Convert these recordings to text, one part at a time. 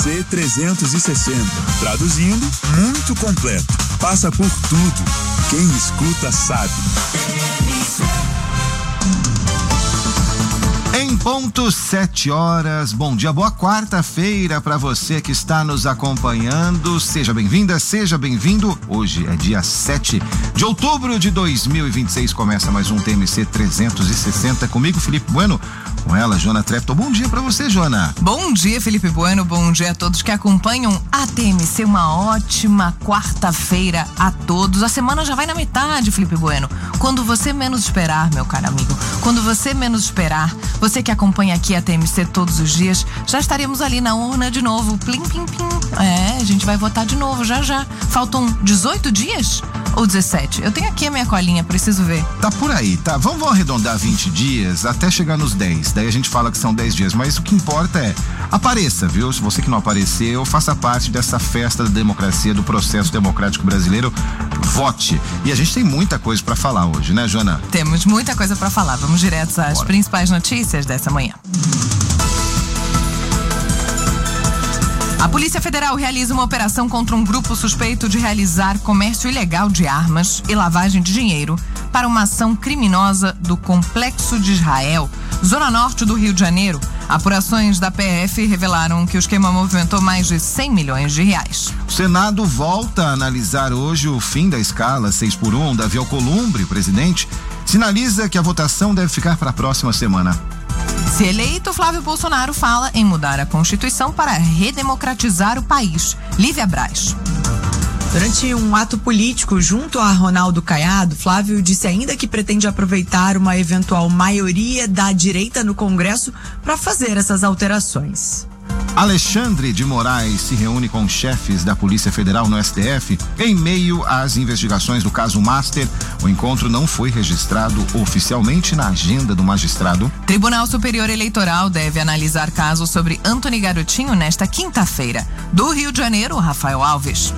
TMC 360. Traduzindo, muito completo. Passa por tudo. Quem escuta sabe. Em ponto 7 horas, bom dia, boa quarta-feira para você que está nos acompanhando. Seja bem-vinda, seja bem-vindo. Hoje é dia 7 de outubro de 2026, começa mais um TMC 360 comigo, Felipe Bueno. Com ela, Jona Trepton. Bom dia pra você, Jona. Bom dia, Felipe Bueno. Bom dia a todos que acompanham a TMC. Uma ótima quarta-feira a todos. A semana já vai na metade, Felipe Bueno. Quando você menos esperar, meu caro amigo. Quando você menos esperar, você que acompanha aqui a TMC todos os dias, já estaremos ali na urna de novo. Plim, plim, plim. A gente vai votar de novo já. Faltam 18 dias? Ou 17? Eu tenho aqui a minha colinha, preciso ver. Tá por aí, tá? Vamos arredondar 20 dias até chegar nos 10. Daí a gente fala que são 10 dias, mas o que importa é apareça, viu? Se você que não apareceu, faça parte dessa festa da democracia, do processo democrático brasileiro, vote. E a gente tem muita coisa pra falar hoje, né, Jona? Temos muita coisa pra falar. Vamos direto às principais notícias dessa manhã. A Polícia Federal realiza uma operação contra um grupo suspeito de realizar comércio ilegal de armas e lavagem de dinheiro para uma ação criminosa do Complexo de Israel, zona norte do Rio de Janeiro. Apurações da PF revelaram que o esquema movimentou mais de 100 milhões de reais. O Senado volta a analisar hoje o fim da escala 6x1. Davi Alcolumbre, presidente, sinaliza que a votação deve ficar para a próxima semana. Se eleito, Flávio Bolsonaro fala em mudar a Constituição para redemocratizar o país. Lívia Braz. Durante um ato político junto a Ronaldo Caiado, Flávio disse ainda que pretende aproveitar uma eventual maioria da direita no Congresso para fazer essas alterações. Alexandre de Moraes se reúne com chefes da Polícia Federal no STF em meio às investigações do caso Master. O encontro não foi registrado oficialmente na agenda do magistrado. Tribunal Superior Eleitoral deve analisar casos sobre Antony Garotinho nesta quinta-feira. Do Rio de Janeiro, Rafael Alves.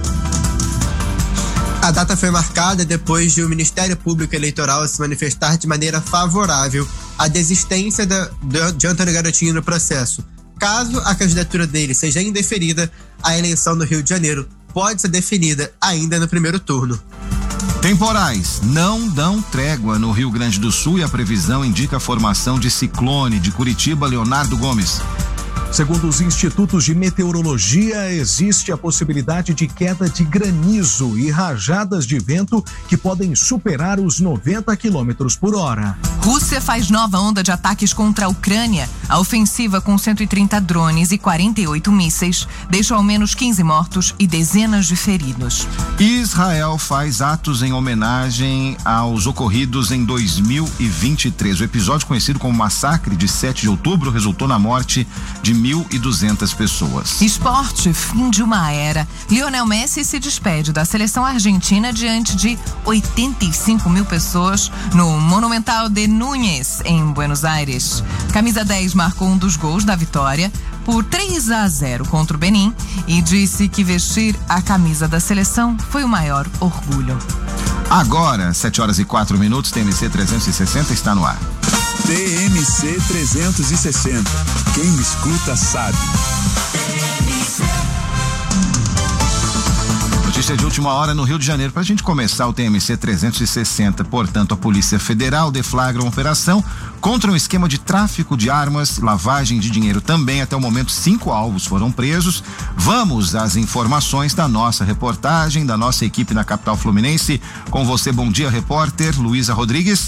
A data foi marcada depois de o Ministério Público Eleitoral se manifestar de maneira favorável à desistência de Antony Garotinho no processo. Caso a candidatura dele seja indeferida, a eleição no Rio de Janeiro pode ser definida ainda no primeiro turno. Temporais não dão trégua no Rio Grande do Sul e a previsão indica a formação de ciclone. De Curitiba, Leonardo Gomes. Segundo os institutos de meteorologia, existe a possibilidade de queda de granizo e rajadas de vento que podem superar os 90 km por hora. Rússia faz nova onda de ataques contra a Ucrânia. A ofensiva com 130 drones e 48 mísseis deixou ao menos 15 mortos e dezenas de feridos. Israel faz atos em homenagem aos ocorridos em 2023. O episódio conhecido como Massacre de 7 de outubro resultou na morte de 1.200 pessoas. Esporte, fim de uma era. Lionel Messi se despede da seleção argentina diante de 85 mil pessoas no Monumental de Núñez, em Buenos Aires. Camisa 10 marcou um dos gols da vitória por 3-0 contra o Benin e disse que vestir a camisa da seleção foi o maior orgulho. Agora, 7 horas e 4 minutos, TMC 360 está no ar. TMC 360. Quem escuta sabe. Notícia de última hora no Rio de Janeiro. Para a gente começar o TMC 360, portanto, a Polícia Federal deflagra uma operação contra um esquema de tráfico de armas, lavagem de dinheiro também. Até o momento, 5 alvos foram presos. Vamos às informações da nossa reportagem, da nossa equipe na capital fluminense. Com você, bom dia, repórter Luísa Rodrigues.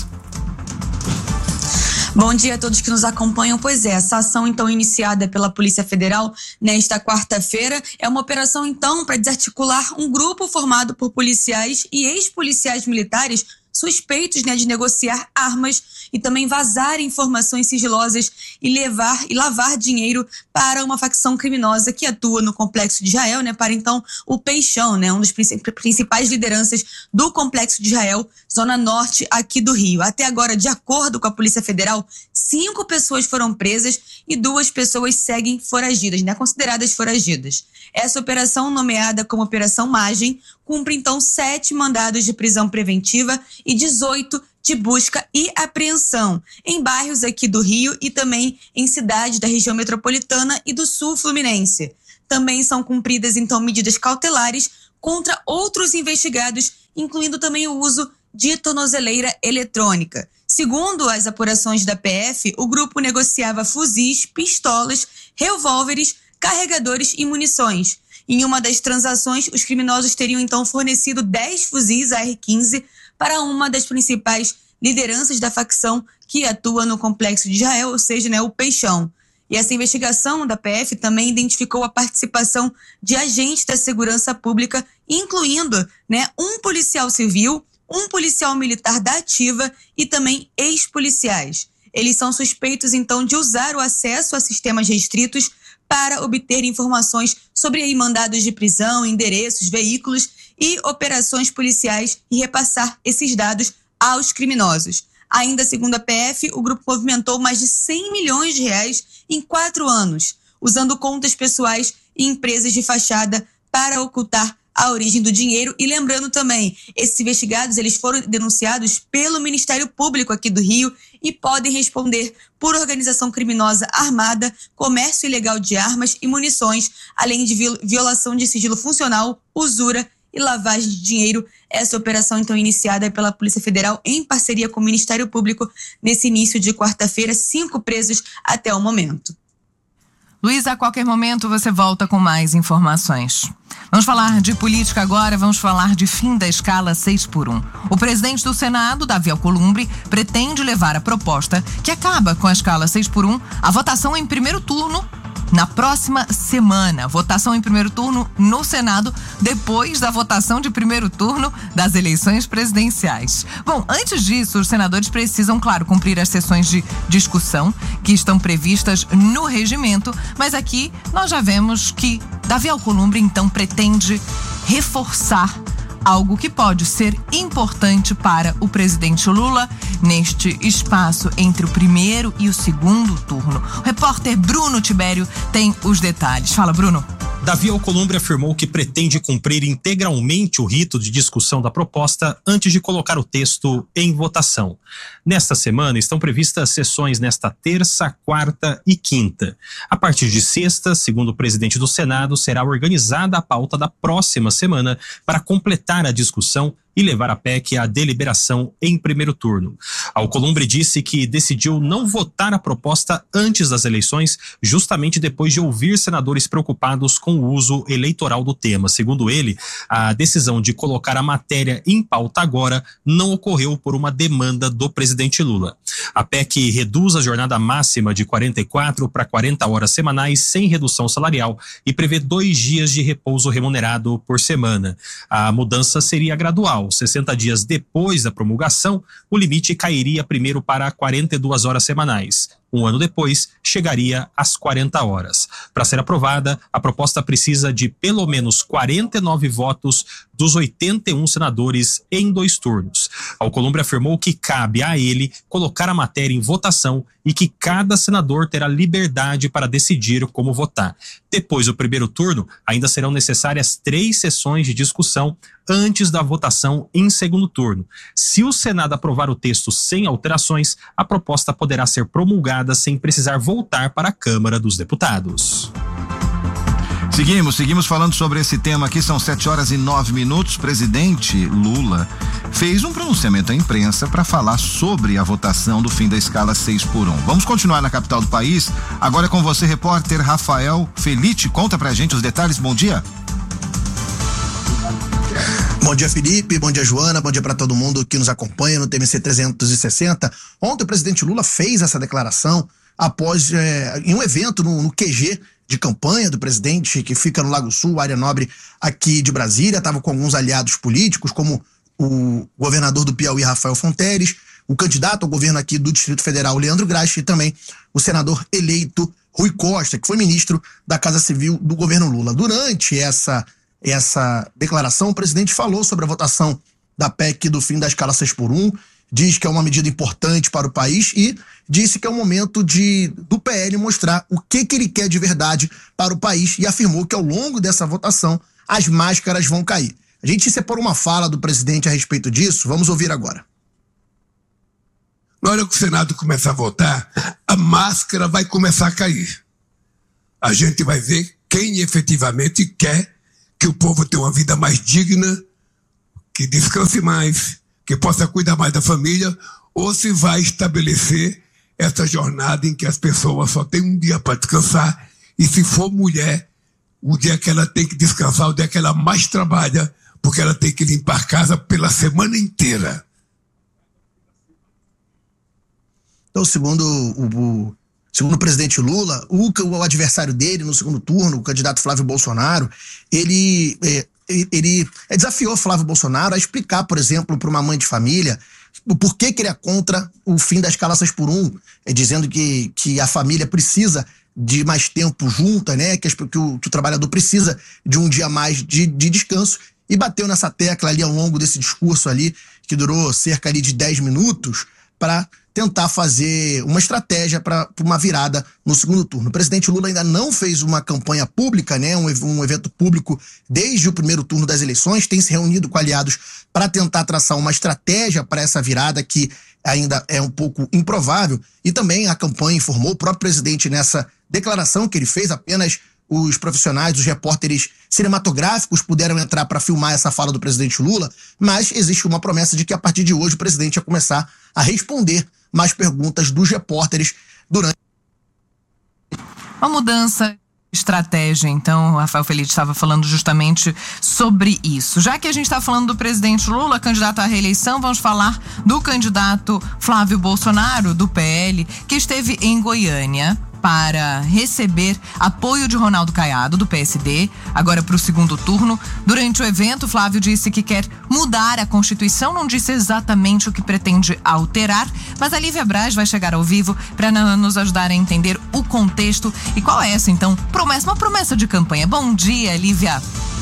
Bom dia a todos que nos acompanham. Pois é, essa ação então iniciada pela Polícia Federal nesta quarta-feira é uma operação então para desarticular um grupo formado por policiais e ex-policiais militares suspeitos, de negociar armas e também vazar informações sigilosas e lavar dinheiro para uma facção criminosa que atua no Complexo de Israel, para então o Peixão, um dos principais lideranças do Complexo de Israel, zona norte aqui do Rio. Até agora, de acordo com a Polícia Federal, 5 pessoas foram presas e 2 pessoas seguem foragidas, consideradas foragidas. Essa operação, nomeada como Operação Margem, cumpre então 7 mandados de prisão preventiva e 18 de busca e apreensão em bairros aqui do Rio e também em cidades da região metropolitana e do sul fluminense. Também são cumpridas, então, medidas cautelares contra outros investigados, incluindo também o uso de tornozeleira eletrônica. Segundo as apurações da PF, o grupo negociava fuzis, pistolas, revólveres, carregadores e munições. Em uma das transações, os criminosos teriam então fornecido 10 fuzis AR-15 para uma das principais lideranças da facção que atua no Complexo de Israel, ou seja, o Peixão. E essa investigação da PF também identificou a participação de agentes da segurança pública, incluindo um policial civil, um policial militar da ativa e também ex-policiais. Eles são suspeitos, então, de usar o acesso a sistemas restritos para obter informações sobre mandados de prisão, endereços, veículos e operações policiais e repassar esses dados aos criminosos. Ainda segundo a PF, o grupo movimentou mais de 100 milhões de reais em 4 anos, usando contas pessoais e empresas de fachada para ocultar a origem do dinheiro. E lembrando também, esses investigados eles foram denunciados pelo Ministério Público aqui do Rio e podem responder por organização criminosa armada, comércio ilegal de armas e munições, além de violação de sigilo funcional, usura e lavagem de dinheiro. Essa operação, então, iniciada pela Polícia Federal em parceria com o Ministério Público nesse início de quarta-feira, 5 presos até o momento. Luiz, a qualquer momento você volta com mais informações. Vamos falar de política agora, vamos falar de fim da escala 6x1. O presidente do Senado, Davi Alcolumbre, pretende levar a proposta que acaba com a escala 6x1 à votação em primeiro turno na próxima semana. Votação em primeiro turno no Senado, depois da votação de primeiro turno das eleições presidenciais. Bom, antes disso, os senadores precisam, claro, cumprir as sessões de discussão que estão previstas no regimento, mas aqui nós já vemos que Davi Alcolumbre, então, pretende reforçar algo que pode ser importante para o presidente Lula neste espaço entre o primeiro e o segundo turno. O repórter Bruno Tibério tem os detalhes. Fala, Bruno. Davi Alcolumbre afirmou que pretende cumprir integralmente o rito de discussão da proposta antes de colocar o texto em votação. Nesta semana estão previstas sessões nesta terça, quarta e quinta. A partir de sexta, segundo o presidente do Senado, será organizada a pauta da próxima semana para completar a discussão e levar a PEC à deliberação em primeiro turno. Alcolumbre disse que decidiu não votar a proposta antes das eleições, justamente depois de ouvir senadores preocupados com o uso eleitoral do tema. Segundo ele, a decisão de colocar a matéria em pauta agora não ocorreu por uma demanda do presidente Lula. A PEC reduz a jornada máxima de 44 para 40 horas semanais sem redução salarial e prevê 2 dias de repouso remunerado por semana. A mudança seria gradual. 60 dias depois da promulgação, o limite cairia primeiro para 42 horas semanais. 1 ano depois, chegaria às 40 horas. Para ser aprovada, a proposta precisa de pelo menos 49 votos dos 81 senadores em 2 turnos. Alcolumbre afirmou que cabe a ele colocar a matéria em votação e que cada senador terá liberdade para decidir como votar. Depois do primeiro turno, ainda serão necessárias 3 sessões de discussão antes da votação em segundo turno. Se o Senado aprovar o texto sem alterações, a proposta poderá ser promulgada sem precisar voltar para a Câmara dos Deputados. Seguimos falando sobre esse tema aqui, são 7h09. Presidente Lula fez um pronunciamento à imprensa para falar sobre a votação do fim da escala 6x1. Vamos continuar na capital do país, agora é com você, repórter Rafael Felite, conta pra gente os detalhes, bom dia. Bom dia, Felipe, bom dia, Joana, bom dia para todo mundo que nos acompanha no TMC 360. Ontem o presidente Lula fez essa declaração após em um evento no QG de campanha do presidente, que fica no Lago Sul, área nobre aqui de Brasília. Estava com alguns aliados políticos, como o governador do Piauí, Rafael Fonteles, o candidato ao governo aqui do Distrito Federal, Leandro Graxa, e também o senador eleito Rui Costa, que foi ministro da Casa Civil do governo Lula. Durante essa declaração, o presidente falou sobre a votação da PEC do fim da escala 6x1, diz que é uma medida importante para o país e disse que é o momento do PL mostrar o que ele quer de verdade para o país e afirmou que ao longo dessa votação as máscaras vão cair. A gente separou uma fala do presidente a respeito disso, vamos ouvir agora. Na hora que o Senado começar a votar, a máscara vai começar a cair. A gente vai ver quem efetivamente quer que o povo tenha uma vida mais digna, que descanse mais, que possa cuidar mais da família, ou se vai estabelecer essa jornada em que as pessoas só têm um dia para descansar, e se for mulher, o dia que ela tem que descansar, o dia que ela mais trabalha, porque ela tem que limpar a casa pela semana inteira. Então, segundo o presidente Lula, o adversário dele no segundo turno, o candidato Flávio Bolsonaro, ele desafiou Flávio Bolsonaro a explicar, por exemplo, para uma mãe de família o porquê que ele é contra o fim das escalações por um, dizendo que a família precisa de mais tempo junta, né? Que o trabalhador precisa de um dia a mais de descanso, e bateu nessa tecla ali ao longo desse discurso ali, que durou cerca ali de 10 minutos, para tentar fazer uma estratégia para uma virada no segundo turno. O presidente Lula ainda não fez uma campanha pública, né, um evento público desde o primeiro turno das eleições, tem se reunido com aliados para tentar traçar uma estratégia para essa virada que ainda é um pouco improvável, e também a campanha informou, o próprio presidente nessa declaração que ele fez, apenas os profissionais, os repórteres cinematográficos puderam entrar para filmar essa fala do presidente Lula, mas existe uma promessa de que a partir de hoje o presidente ia começar a responder mais perguntas dos repórteres durante... Uma mudança de estratégia, então, o Rafael Feliz estava falando justamente sobre isso. Já que a gente está falando do presidente Lula, candidato à reeleição, vamos falar do candidato Flávio Bolsonaro, do PL, que esteve em Goiânia para receber apoio de Ronaldo Caiado, do PSD, agora para o segundo turno. Durante o evento, Flávio disse que quer mudar a Constituição, não disse exatamente o que pretende alterar, mas a Lívia Braz vai chegar ao vivo para nos ajudar a entender o contexto e qual é essa, então, uma promessa de campanha. Bom dia, Lívia.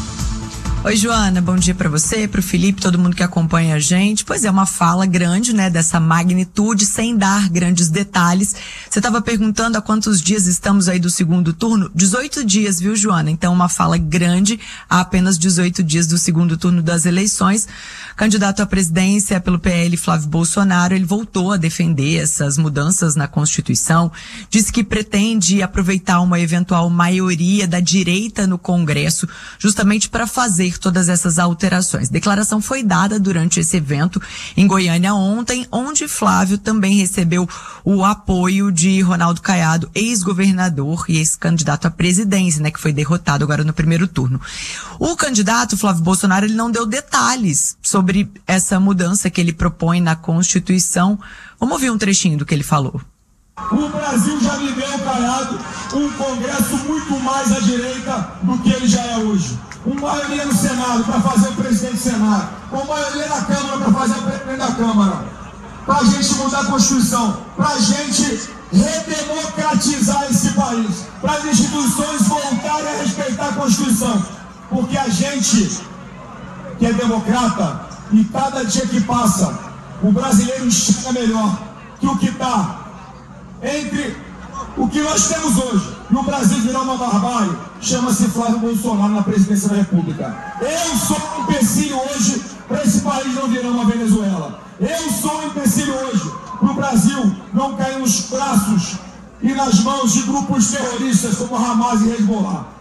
Oi, Joana, bom dia para você, para o Felipe, todo mundo que acompanha a gente. Pois é, uma fala grande, né, dessa magnitude, sem dar grandes detalhes. Você estava perguntando há quantos dias estamos aí do segundo turno? 18 dias, viu, Joana? Então, uma fala grande há apenas 18 dias do segundo turno das eleições. Candidato à presidência pelo PL, Flávio Bolsonaro, ele voltou a defender essas mudanças na Constituição, disse que pretende aproveitar uma eventual maioria da direita no Congresso, justamente para fazer todas essas alterações. Declaração foi dada durante esse evento em Goiânia ontem, onde Flávio também recebeu o apoio de Ronaldo Caiado, ex-governador e ex-candidato à presidência, né, que foi derrotado agora no primeiro turno. O candidato Flávio Bolsonaro, ele não deu detalhes sobre essa mudança que ele propõe na Constituição. Vamos ouvir um trechinho do que ele falou. O Brasil já viveu, Caiado, um Congresso muito mais à direita do que ele já é hoje. Uma maioria no Senado para fazer o presidente do Senado, uma maioria na Câmara para fazer o presidente da Câmara, para a gente mudar a Constituição, para a gente redemocratizar esse país, para as instituições voltarem a respeitar a Constituição, porque a gente que é democrata, e cada dia que passa, o brasileiro enxerga melhor que o que está entre o que nós temos hoje no Brasil virar uma barbárie, chama-se Flávio Bolsonaro na presidência da República. Eu sou um empecilho hoje para esse país não virar uma Venezuela. Eu sou um empecilho hoje para o Brasil não cair nos braços e nas mãos de grupos terroristas como Hamas e Hezbollah.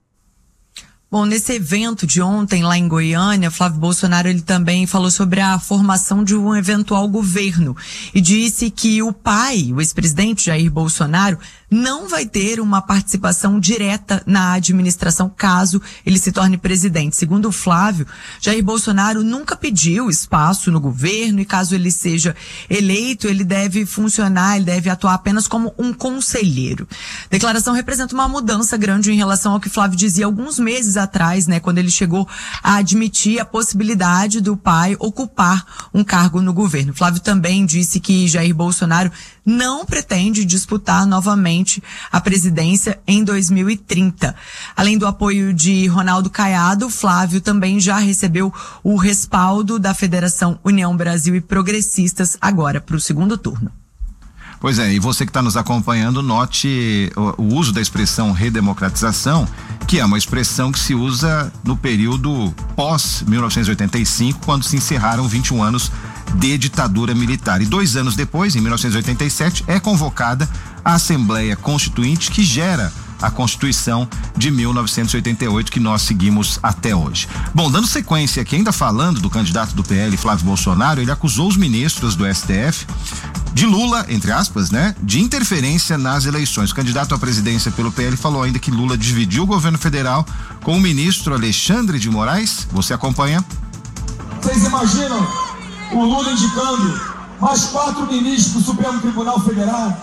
Bom, nesse evento de ontem lá em Goiânia, Flávio Bolsonaro ele também falou sobre a formação de um eventual governo e disse que o pai, o ex-presidente Jair Bolsonaro, não vai ter uma participação direta na administração caso ele se torne presidente. Segundo o Flávio, Jair Bolsonaro nunca pediu espaço no governo e caso ele seja eleito, ele deve funcionar, ele deve atuar apenas como um conselheiro. A declaração representa uma mudança grande em relação ao que Flávio dizia alguns meses atrás, né, quando ele chegou a admitir a possibilidade do pai ocupar um cargo no governo. Flávio também disse que Jair Bolsonaro não pretende disputar novamente a presidência em 2030. Além do apoio de Ronaldo Caiado, Flávio também já recebeu o respaldo da Federação União Brasil e Progressistas agora para o segundo turno. Pois é, e você que está nos acompanhando, note o uso da expressão redemocratização, que é uma expressão que se usa no período pós-1985, quando se encerraram 21 anos de ditadura militar. E 2 anos depois, em 1987, é convocada a Assembleia Constituinte, que gera a Constituição de 1988, que nós seguimos até hoje. Bom, dando sequência aqui, ainda falando do candidato do PL, Flávio Bolsonaro, ele acusou os ministros do STF de Lula, entre aspas, né, de interferência nas eleições. O candidato à presidência pelo PL falou ainda que Lula dividiu o governo federal com o ministro Alexandre de Moraes. Você acompanha? Vocês imaginam o Lula indicando mais 4 ministros do Supremo Tribunal Federal?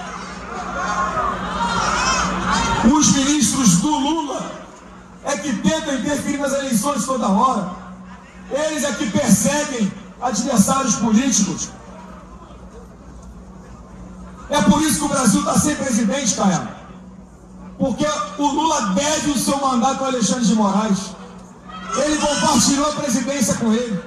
Os ministros do Lula é que tentam interferir nas eleições toda hora. Eles é que perseguem adversários políticos. É por isso que o Brasil está sem presidente, Caiado. Porque o Lula deve o seu mandato ao Alexandre de Moraes. Ele compartilhou a presidência com ele.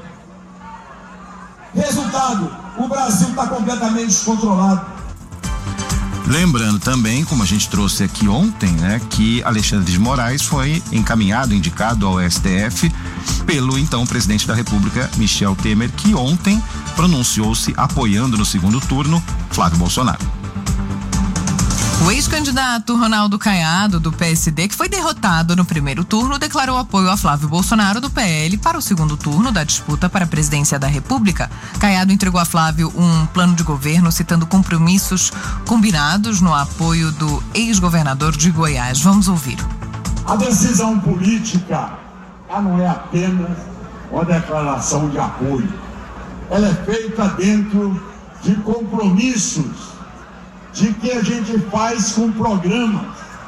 Resultado, o Brasil está completamente descontrolado. Lembrando também, como a gente trouxe aqui ontem, né, que Alexandre de Moraes foi encaminhado, indicado ao STF pelo então presidente da República, Michel Temer, que ontem pronunciou-se apoiando no segundo turno Flávio Bolsonaro. O ex-candidato Ronaldo Caiado, do PSD, que foi derrotado no primeiro turno, declarou apoio a Flávio Bolsonaro, do PL, para o segundo turno da disputa para a presidência da República. Caiado entregou a Flávio um plano de governo citando compromissos combinados no apoio do ex-governador de Goiás. Vamos ouvir. A decisão política, ela não é apenas uma declaração de apoio. Ela é feita dentro de compromissos de que a gente faz com programas,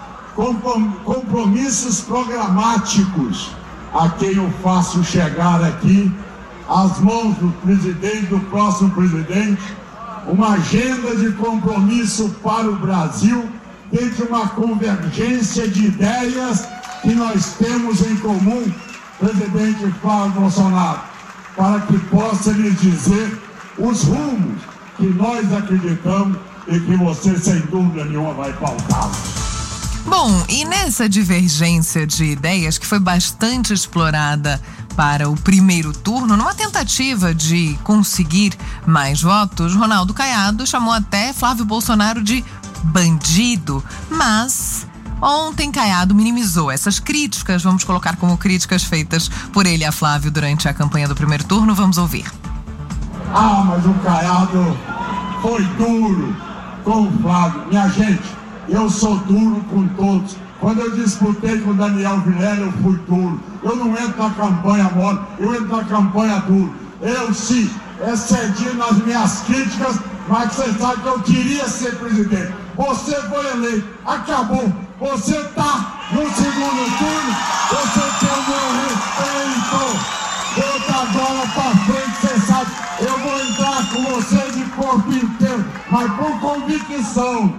compromissos programáticos, a quem eu faço chegar aqui, às mãos do presidente, do próximo presidente, uma agenda de compromisso para o Brasil, dentro de uma convergência de ideias que nós temos em comum, presidente Flávio Bolsonaro, para que possa lhes dizer os rumos que nós acreditamos e que você, sem dúvida nenhuma, vai pautá-lo. Bom, e nessa divergência de ideias que foi bastante explorada para o primeiro turno, numa tentativa de conseguir mais votos, Ronaldo Caiado chamou até Flávio Bolsonaro de bandido, mas ontem Caiado minimizou essas críticas, vamos colocar como críticas feitas por ele a Flávio durante a campanha do primeiro turno. Vamos ouvir. Ah, mas o Caiado foi duro com o Flávio. Minha gente, eu sou duro com todos. Quando eu disputei com o Daniel Vilela, eu fui duro. Eu não entro na campanha mole, eu entro na campanha duro. Eu sim, excedi nas minhas críticas, mas você sabe que eu queria ser presidente. Você foi eleito, acabou. Você está no segundo turno, você tem o meu respeito. Bota a bola pra frente, você sabe, eu vou entrar com você de corpo inteiro, mas com convicção.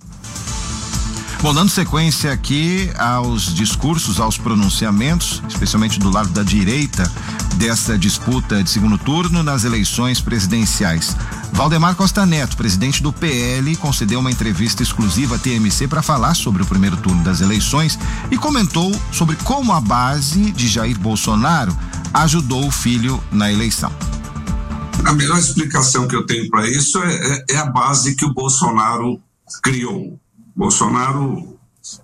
Bom, dando sequência aqui aos discursos, aos pronunciamentos, especialmente do lado da direita dessa disputa de segundo turno nas eleições presidenciais. Valdemar Costa Neto, presidente do PL, concedeu uma entrevista exclusiva à TMC para falar sobre o primeiro turno das eleições e comentou sobre como a base de Jair Bolsonaro ajudou o filho na eleição. A melhor explicação que eu tenho para isso é a base que o Bolsonaro criou. Bolsonaro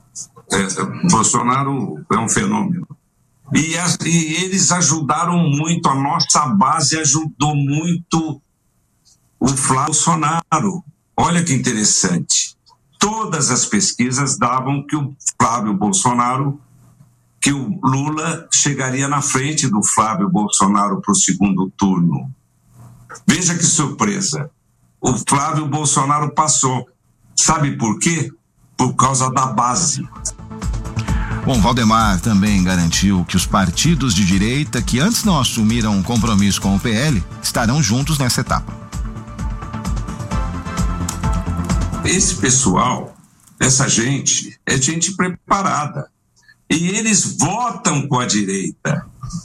é um fenômeno. E eles ajudaram muito, a nossa base ajudou muito o Flávio Bolsonaro. Olha que interessante. Todas as pesquisas davam que o Flávio Bolsonaro, que o Lula chegaria na frente do Flávio Bolsonaro para o segundo turno. Veja que surpresa. O Flávio Bolsonaro passou. Sabe por quê? Por causa da base. Bom, Valdemar também garantiu que os partidos de direita que antes não assumiram um compromisso com o PL estarão juntos nessa etapa. Esse pessoal, essa gente, é gente preparada. E eles votam com a direita.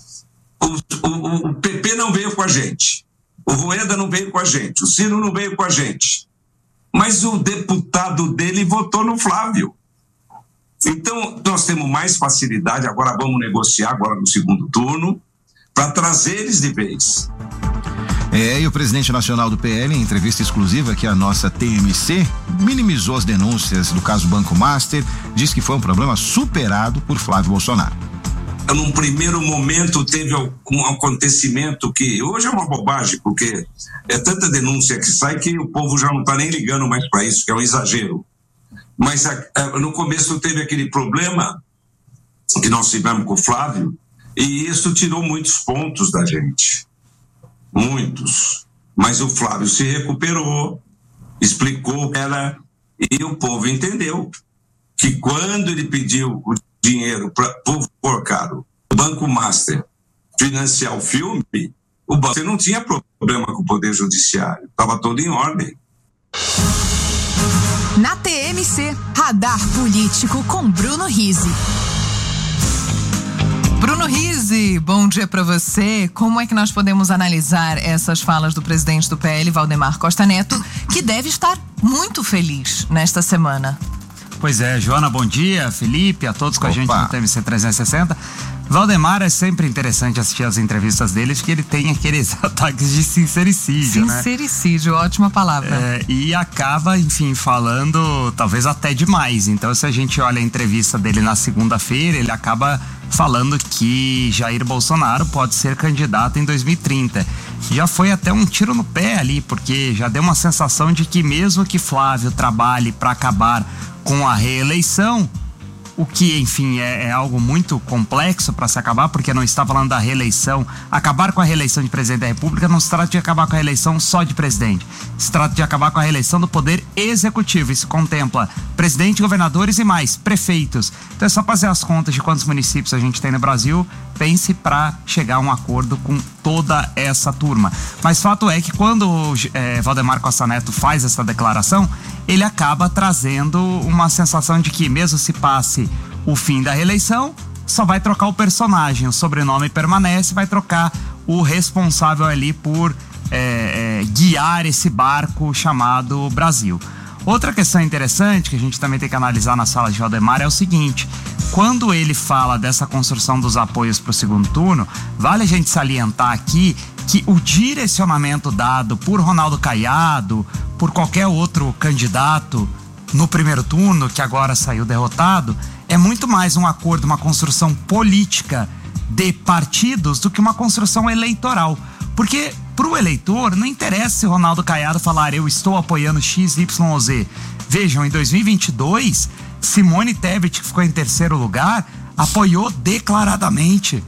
O PP não veio com a gente. O Rueda não veio com a gente. O Ciro não veio com a gente. Mas o deputado dele votou no Flávio. Então, nós temos mais facilidade, agora vamos negociar agora no segundo turno, para trazer eles de vez. E o presidente nacional do PL, em entrevista exclusiva aqui à nossa TMC, minimizou as denúncias do caso Banco Master, diz que foi um problema superado por Flávio Bolsonaro. Num primeiro momento teve um acontecimento que hoje é uma bobagem, porque é tanta denúncia que sai que o povo já não está nem ligando mais para isso, que é um exagero. Mas no começo teve aquele problema que nós tivemos com o Flávio, e isso tirou muitos pontos da gente. Muitos. Mas o Flávio se recuperou, explicou que era, e o povo entendeu que quando ele pediu o dinheiro para por caro, o Banco Master financiar o filme, o banco não tinha problema com o Poder Judiciário, estava tudo em ordem. Na TMC, Radar Político com Bruno Rizzi. Bruno Rizzi, bom dia para você. Como é que nós podemos analisar essas falas do presidente do PL, Valdemar Costa Neto, que deve estar muito feliz nesta semana? Pois é, Joana, bom dia, Felipe, a todos com a gente no TMC 360. Valdemar, é sempre interessante assistir as entrevistas deles, porque ele tem aqueles ataques de sincericídio, né? Sincericídio, ótima palavra. E acaba, enfim, falando talvez até demais. Então, se a gente olha a entrevista dele na segunda-feira, ele acaba falando que Jair Bolsonaro pode ser candidato em 2030. Já foi até um tiro no pé ali, porque já deu uma sensação de que mesmo que Flávio trabalhe para acabar com a reeleição, o que, enfim, é algo muito complexo para se acabar, porque não está falando da reeleição. Acabar com a reeleição de presidente da República não se trata de acabar com a reeleição só de presidente. Se trata de acabar com a reeleição do poder executivo. Isso contempla presidente, governadores e mais, prefeitos. Então é só fazer as contas de quantos municípios a gente tem no Brasil. Pense para chegar a um acordo com toda essa turma. Mas fato é que quando Valdemar Costa Neto faz essa declaração, ele acaba trazendo uma sensação de que mesmo se passe o fim da reeleição, só vai trocar o personagem, o sobrenome permanece, vai trocar o responsável ali por guiar esse barco chamado Brasil. Outra questão interessante que a gente também tem que analisar na sala de Valdemar é o seguinte: quando ele fala dessa construção dos apoios para o segundo turno, vale a gente salientar aqui que o direcionamento dado por Ronaldo Caiado, por qualquer outro candidato no primeiro turno, que agora saiu derrotado, é muito mais um acordo, uma construção política de partidos do que uma construção eleitoral. Porque para o eleitor não interessa se Ronaldo Caiado falar eu estou apoiando X, Y ou Z. Vejam, em 2022, Simone Tebet, que ficou em terceiro lugar, apoiou declaradamente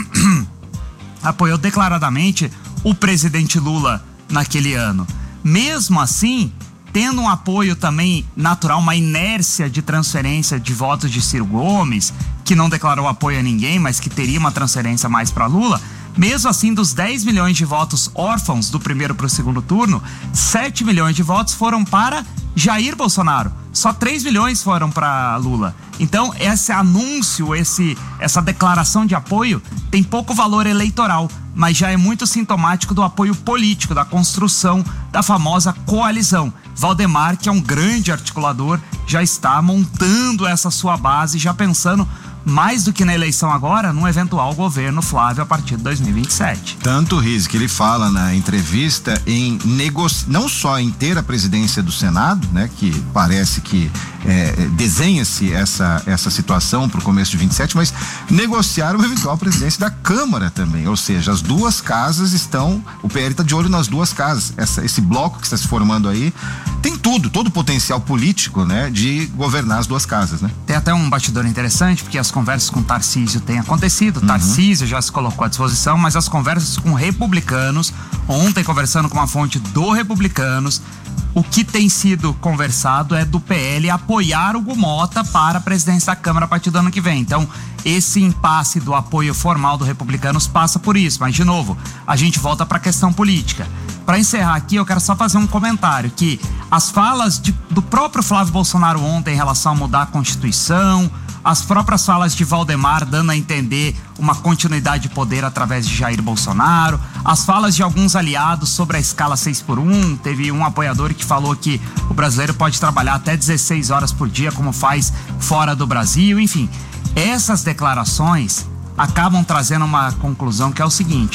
o presidente Lula naquele ano. Mesmo assim, tendo um apoio também natural, uma inércia de transferência de votos de Ciro Gomes, que não declarou apoio a ninguém, mas que teria uma transferência mais para Lula. Mesmo assim, dos 10 milhões de votos órfãos do primeiro para o segundo turno, 7 milhões de votos foram para Jair Bolsonaro. Só 3 milhões foram para Lula. Então, esse anúncio, essa declaração de apoio tem pouco valor eleitoral, mas já é muito sintomático do apoio político, da construção da famosa coalizão. Valdemar, que é um grande articulador, já está montando essa sua base, já pensando mais do que na eleição agora, num eventual governo Flávio a partir de 2027. Tanto, Riz, que ele fala na entrevista em não só em ter a presidência do Senado, né, que parece que desenha-se essa situação para o começo de 27, mas negociar uma eventual presidência da Câmara também, ou seja, as duas casas estão, o PL está de olho nas duas casas, esse bloco que está se formando aí, tem todo o potencial político, né, de governar as duas casas, né? Tem até um bastidor interessante, porque as conversas com Tarcísio têm acontecido, Tarcísio já se colocou à disposição, mas as conversas com republicanos, ontem conversando com uma fonte do Republicanos, o que tem sido conversado é do PL apoiar o Hugo Mota para a presidência da Câmara a partir do ano que vem. Então, esse impasse do apoio formal do Republicanos passa por isso. Mas, de novo, a gente volta para a questão política. Para encerrar aqui, eu quero só fazer um comentário, que as falas do próprio Flávio Bolsonaro ontem em relação a mudar a Constituição, as próprias falas de Valdemar dando a entender uma continuidade de poder através de Jair Bolsonaro, as falas de alguns aliados sobre a escala 6x1, teve um apoiador que falou que o brasileiro pode trabalhar até 16 horas por dia, como faz fora do Brasil, enfim. Essas declarações acabam trazendo uma conclusão que é o seguinte: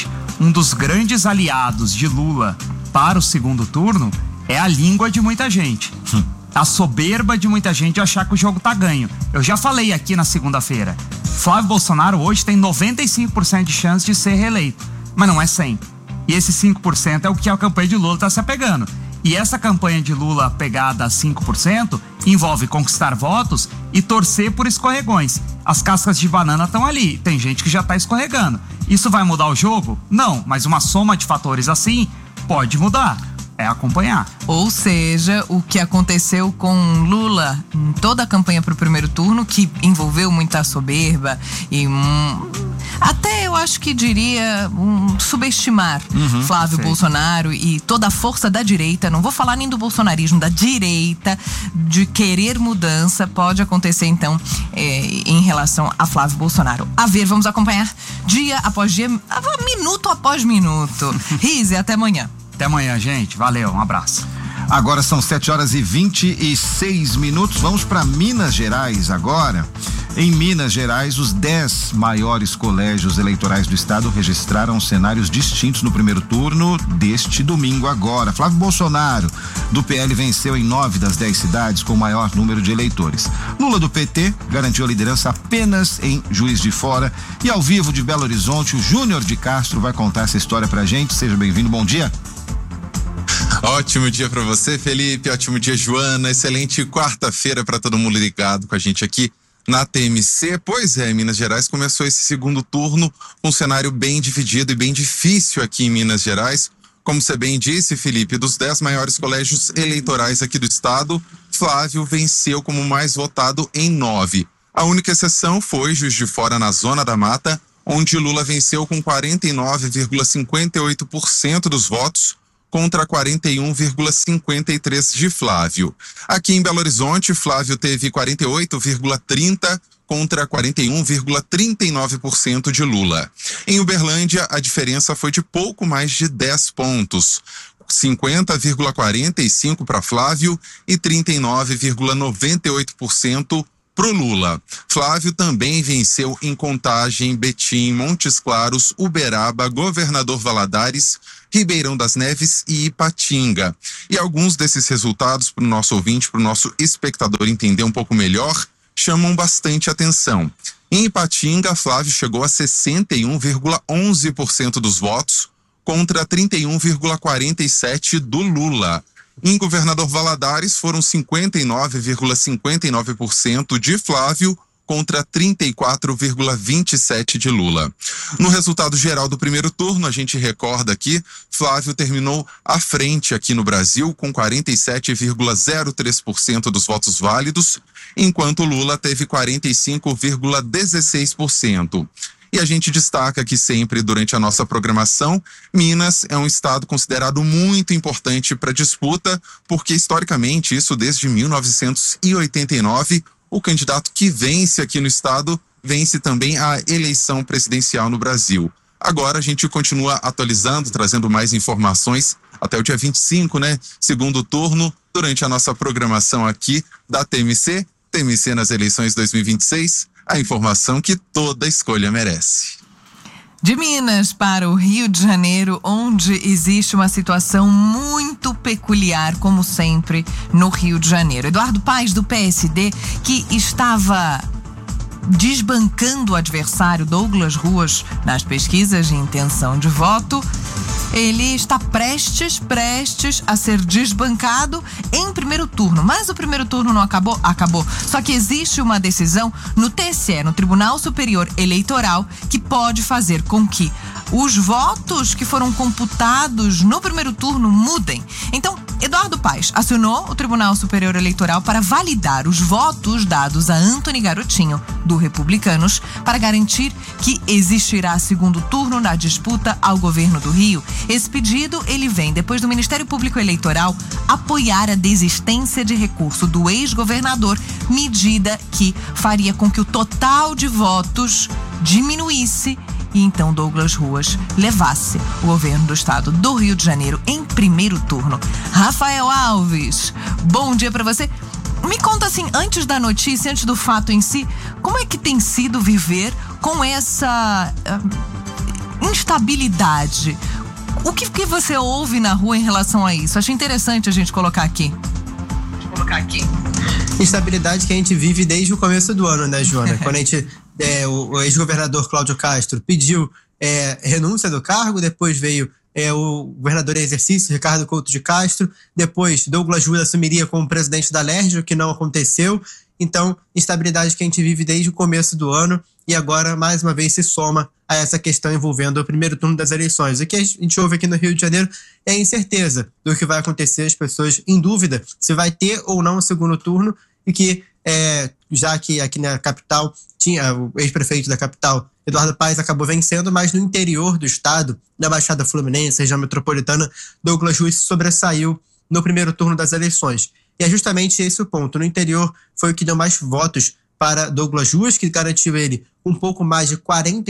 um dos grandes aliados de Lula para o segundo turno é a língua de muita gente. A soberba de muita gente de achar que o jogo tá ganho. Eu já falei aqui na segunda-feira. Flávio Bolsonaro hoje tem 95% de chance de ser reeleito, mas não é 100%. E esse 5% é o que a campanha de Lula tá se apegando. E essa campanha de Lula pegada a 5% envolve conquistar votos e torcer por escorregões. As cascas de banana estão ali, tem gente que já tá escorregando. Isso vai mudar o jogo? Não, mas uma soma de fatores assim pode mudar. É acompanhar. Ou seja, o que aconteceu com Lula em toda a campanha para o primeiro turno, que envolveu muita soberba e até eu acho que diria subestimar Flávio Bolsonaro e toda a força da direita, não vou falar nem do bolsonarismo, da direita, de querer mudança, pode acontecer então em relação a Flávio Bolsonaro. A ver, vamos acompanhar dia após dia, minuto após minuto. Rise, até amanhã. Até amanhã, gente. Valeu, um abraço. Agora são 7h26. Vamos para Minas Gerais agora. Em Minas Gerais, os 10 maiores colégios eleitorais do estado registraram cenários distintos no primeiro turno deste domingo agora. Flávio Bolsonaro, do PL, venceu em 9 das 10 cidades com o maior número de eleitores. Lula, do PT, garantiu a liderança apenas em Juiz de Fora. E ao vivo de Belo Horizonte, o Júnior de Castro vai contar essa história pra gente. Seja bem-vindo, bom dia. Ótimo dia para você, Felipe. Ótimo dia, Joana. Excelente quarta-feira para todo mundo ligado com a gente aqui na TMC. Pois é, Minas Gerais começou esse segundo turno com um cenário bem dividido e bem difícil aqui em Minas Gerais. Como você bem disse, Felipe, dos 10 maiores colégios eleitorais aqui do estado, Flávio venceu como mais votado em 9. A única exceção foi Juiz de Fora, na Zona da Mata, onde Lula venceu com 49,58% dos votos, contra 41,53% de Flávio. Aqui em Belo Horizonte, Flávio teve 48,30% contra 41,39% de Lula. Em Uberlândia, a diferença foi de pouco mais de 10 pontos. 50,45% para Flávio e 39,98% pro Lula. Flávio também venceu em Contagem, Betim, Montes Claros, Uberaba, Governador Valadares, Ribeirão das Neves e Ipatinga. E alguns desses resultados, para o nosso ouvinte, para o nosso espectador entender um pouco melhor, chamam bastante atenção. Em Ipatinga, Flávio chegou a 61,11% dos votos contra 31,47% do Lula. Em Governador Valadares, foram 59,59% de Flávio contra 34,27% de Lula. No resultado geral do primeiro turno, a gente recorda aqui, Flávio terminou à frente aqui no Brasil com 47,03% dos votos válidos, enquanto Lula teve 45,16%. E a gente destaca aqui sempre durante a nossa programação, Minas é um estado considerado muito importante para a disputa, porque historicamente, isso desde 1989, o candidato que vence aqui no estado vence também a eleição presidencial no Brasil. Agora a gente continua atualizando, trazendo mais informações até o dia 25, né? Segundo turno, durante a nossa programação aqui da TMC nas eleições 2026. A informação que toda escolha merece. De Minas para o Rio de Janeiro, onde existe uma situação muito peculiar, como sempre, no Rio de Janeiro. Eduardo Paes, do PSD, que estava desbancando o adversário Douglas Ruas nas pesquisas de intenção de voto, ele está prestes a ser desbancado em primeiro turno. Mas o primeiro turno não acabou? Acabou. Só que existe uma decisão no TSE, no Tribunal Superior Eleitoral, que pode fazer com que os votos que foram computados no primeiro turno mudem. Então, Eduardo Paes acionou o Tribunal Superior Eleitoral para validar os votos dados a Antony Garotinho, do Republicanos, para garantir que existirá segundo turno na disputa ao governo do Rio. Esse pedido, ele vem depois do Ministério Público Eleitoral apoiar a desistência de recurso do ex-governador, medida que faria com que o total de votos diminuísse e então Douglas Ruas levasse o governo do estado do Rio de Janeiro em primeiro turno. Rafael Alves, bom dia para você. Me conta assim, antes da notícia, antes do fato em si, como é que tem sido viver com essa instabilidade. O que você ouve na rua em relação a isso? Achei interessante a gente colocar aqui. Instabilidade que a gente vive desde o começo do ano, né, Joana? Quando a gente, o ex-governador Cláudio Castro pediu renúncia do cargo, depois veio o governador em exercício, Ricardo Couto de Castro, depois Douglas Ruas assumiria como presidente da LERJ, o que não aconteceu. Então, instabilidade que a gente vive desde o começo do ano e agora, mais uma vez, se soma a essa questão envolvendo o primeiro turno das eleições. O que a gente ouve aqui no Rio de Janeiro é a incerteza do que vai acontecer, as pessoas em dúvida se vai ter ou não o segundo turno e que, já que aqui na capital tinha o ex-prefeito da capital, Eduardo Paes, acabou vencendo, mas no interior do estado, na Baixada Fluminense, região metropolitana, Douglas Ruas sobressaiu no primeiro turno das eleições. E é justamente esse o ponto. No interior foi o que deu mais votos para Douglas Ruas, que garantiu ele um pouco mais de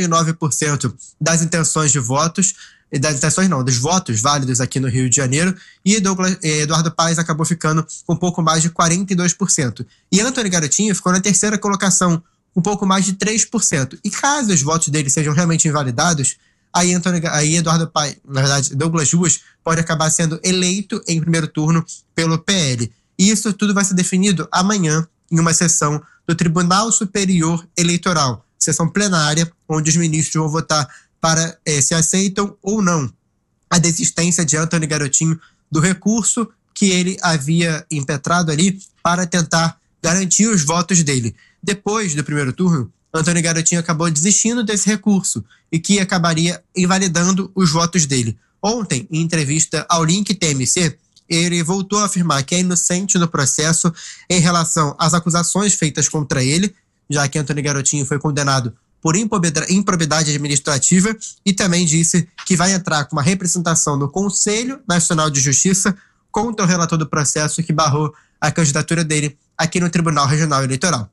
49% das intenções de votos, dos votos válidos aqui no Rio de Janeiro, e Eduardo Paes acabou ficando com um pouco mais de 42%. E Antony Garotinho ficou na terceira colocação, um pouco mais de 3%. E caso os votos dele sejam realmente invalidados, aí Eduardo Paes, na verdade, Douglas Ruas pode acabar sendo eleito em primeiro turno pelo PL. E isso tudo vai ser definido amanhã em uma sessão do Tribunal Superior Eleitoral, sessão plenária, onde os ministros vão votar para se aceitam ou não a desistência de Antony Garotinho do recurso que ele havia impetrado ali para tentar garantir os votos dele. Depois do primeiro turno, Antony Garotinho acabou desistindo desse recurso e que acabaria invalidando os votos dele. Ontem, em entrevista ao Link TMC, ele voltou a afirmar que é inocente no processo em relação às acusações feitas contra ele, já que Antony Garotinho foi condenado por improbidade administrativa, e também disse que vai entrar com uma representação no Conselho Nacional de Justiça contra o relator do processo que barrou a candidatura dele aqui no Tribunal Regional Eleitoral.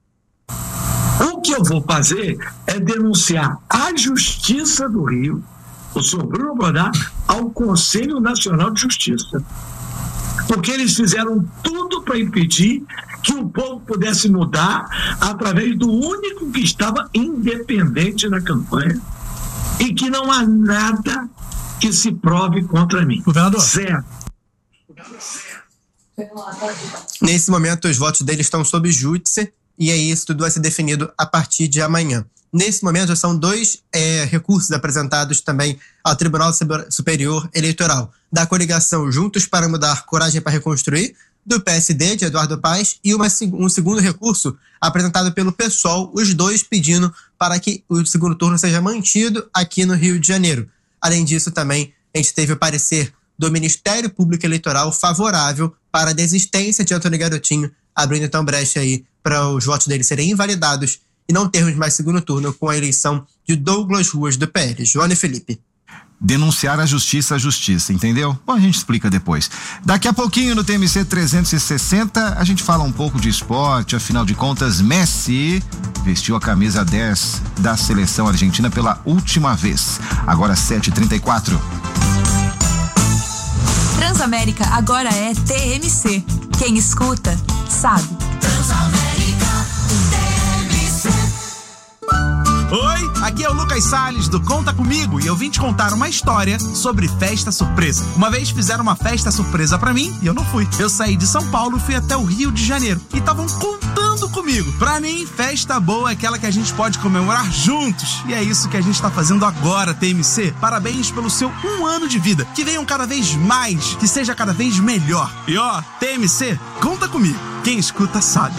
O que eu vou fazer é denunciar a Justiça do Rio, o senhor Bruno Godard, ao Conselho Nacional de Justiça. Porque eles fizeram tudo para impedir que o povo pudesse mudar através do único que estava independente na campanha e que não há nada que se prove contra mim. Governador. Zero. Nesse momento, os votos dele estão sob júdice e aí isso tudo vai ser definido a partir de amanhã. Nesse momento, são 2 recursos apresentados também ao Tribunal Superior Eleitoral, da coligação Juntos para Mudar, Coragem para Reconstruir, do PSD, de Eduardo Paes, e um segundo recurso apresentado pelo PSOL, os dois pedindo para que o segundo turno seja mantido aqui no Rio de Janeiro. Além disso, também, a gente teve o parecer do Ministério Público Eleitoral favorável para a desistência de Antony Garotinho, abrindo então brecha aí para os votos dele serem invalidados e não termos mais segundo turno com a eleição de Douglas Ruas do PL. Joana e Felipe. Denunciar a justiça, entendeu? Bom, a gente explica depois. Daqui a pouquinho no TMC 360 a gente fala um pouco de esporte, afinal de contas Messi vestiu a camisa 10 da seleção argentina pela última vez. Agora 7h34. Transamérica agora é TMC. Quem escuta, sabe. Transamérica TMC. Oi, aqui é o Lucas Salles do Conta Comigo e eu vim te contar uma história sobre festa surpresa. Uma vez fizeram uma festa surpresa pra mim e eu não fui. Eu saí de São Paulo e fui até o Rio de Janeiro e estavam contando comigo. Pra mim, festa boa é aquela que a gente pode comemorar juntos. E é isso que a gente tá fazendo agora, TMC. Parabéns pelo seu 1 ano de vida. Que venham cada vez mais, que seja cada vez melhor. E ó, TMC, conta comigo. Quem escuta sabe.